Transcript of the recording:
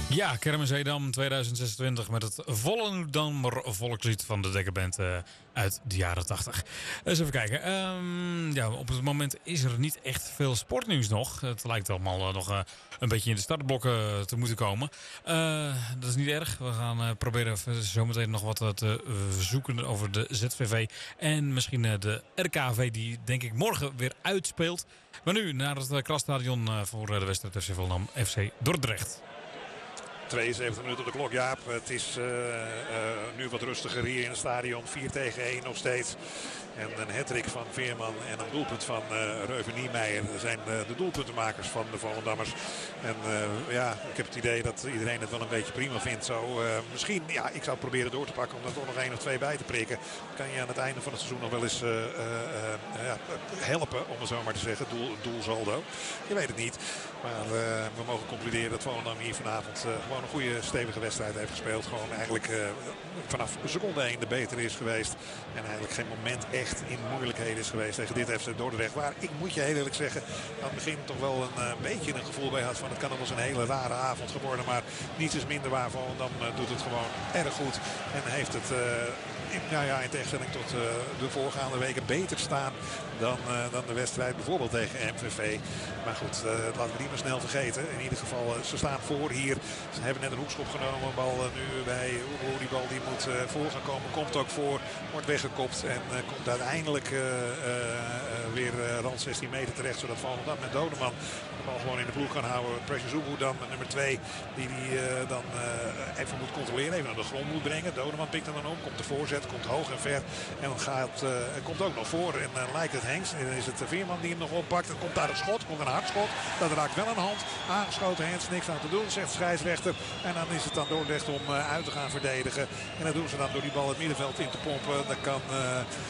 Ja, Kermis Edam 2026 met het Volendammer volkslied van de Dekkerband uit de jaren 80. Eens even kijken. Ja, op het moment is er niet echt veel sportnieuws nog. Het lijkt allemaal nog een beetje in de startblokken te moeten komen. Dat is niet erg. We gaan proberen zometeen nog wat te zoeken over de ZVV. En misschien de RKV die denk ik morgen weer uitspeelt. Maar nu naar het Krasstadion voor de wedstrijd FC Volendam FC Dordrecht. 72 minuten op de klok, Jaap. Het is nu wat rustiger hier in het stadion. 4-1 nog steeds. En een hattrick van Veerman en een doelpunt van Reuven Niemeyer. Dat zijn de doelpuntenmakers van de Volendammers. En ja, ik heb het idee dat iedereen het wel een beetje prima vindt. Zo, misschien, ja, ik zou het proberen door te pakken om er toch nog 1 of 2 bij te prikken. Kan je aan het einde van het seizoen nog wel eens helpen, om het zo maar te zeggen. Doelsaldo. Je weet het niet. Maar we mogen concluderen dat Volendam hier vanavond gewoon een goede stevige wedstrijd heeft gespeeld. Gewoon eigenlijk vanaf seconde 1 de beter is geweest. En eigenlijk geen moment echt in moeilijkheden is geweest tegen dit FC Dordrecht. Waar ik moet je heel eerlijk zeggen, aan het begin toch wel een beetje een gevoel bij had van het kan nog wel eens een hele rare avond geworden. Maar niets is minder waar. Volendam doet het gewoon erg goed. En heeft het in tegenstelling tot de voorgaande weken beter staan dan de wedstrijd bijvoorbeeld tegen MVV. Maar goed, laten we niet meer snel vergeten. In ieder geval, ze staan voor hier. Ze hebben net een hoekschop genomen. Bal nu bij Oehoe. Die bal die moet voor gaan komen. Komt ook voor. Wordt weggekopt. En komt uiteindelijk weer rand 16 meter terecht. Zodat Volendam met Dodeman de bal gewoon in de ploeg kan houden. Precious Oehoe dan met nummer 2. Die dan even moet controleren. Even naar de grond moet brengen. Dodeman pikt hem dan om. Komt de voorzet. Komt hoog en ver. En dan komt ook nog voor. En lijkt het Hengst. En dan is het Veerman die hem nog oppakt. Dan komt daar een schot. Komt een hard schot. Dat raakt wel een hand. Aangeschoten Hengst. Niks aan te doen, zegt scheidsrechter. En dan is het dan Dordrecht om uit te gaan verdedigen. En dat doen ze dan door die bal het middenveld in te pompen. Dan kan